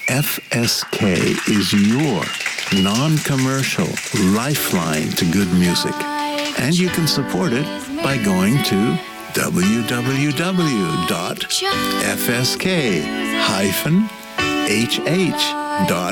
FSK is your non-commercial lifeline to good music. And you can support it by going to www.fsk-hh.com.